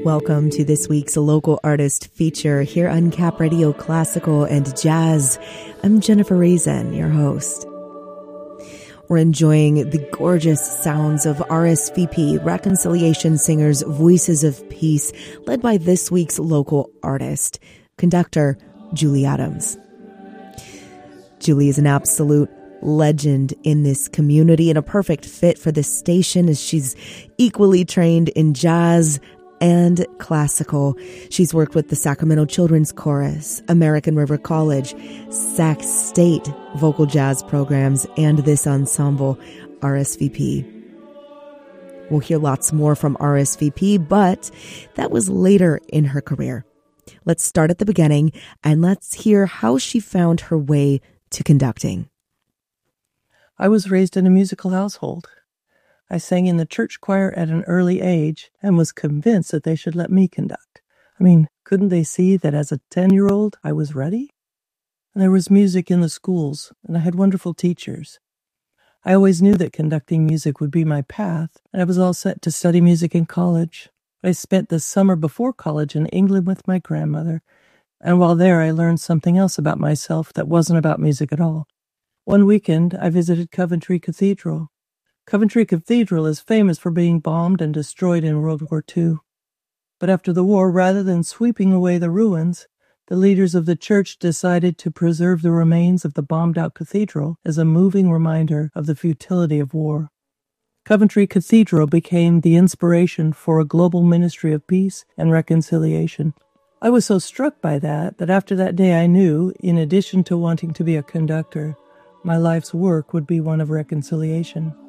Welcome to this week's Local Artist Feature here on Cap Radio Classical and Jazz. I'm Jennifer Reason, your host. We're enjoying the gorgeous sounds of RSVP, Reconciliation Singers, Voices of Peace, led by this week's local artist, conductor Julie Adams. Julie is an absolute legend in this community and a perfect fit for this station as she's equally trained in jazz and classical. She's worked with the Sacramento Children's Chorus, American River College, Sac State vocal jazz programs, and this ensemble, RSVP. We'll hear lots more from RSVP, but that was later in her career. Let's start at the beginning and let's hear how she found her way to conducting. I was raised in a musical household. I sang in the church choir at an early age and was convinced that they should let me conduct. Couldn't they see that as a 10-year-old I was ready? And there was music in the schools, and I had wonderful teachers. I always knew that conducting music would be my path, and I was all set to study music in college. I spent the summer before college in England with my grandmother, and while there I learned something else about myself that wasn't about music at all. One weekend I visited Coventry Cathedral. Coventry Cathedral is famous for being bombed and destroyed in World War II. But after the war, rather than sweeping away the ruins, the leaders of the church decided to preserve the remains of the bombed-out cathedral as a moving reminder of the futility of war. Coventry Cathedral became the inspiration for a global ministry of peace and reconciliation. I was so struck by that after that day I knew, in addition to wanting to be a conductor, my life's work would be one of reconciliation.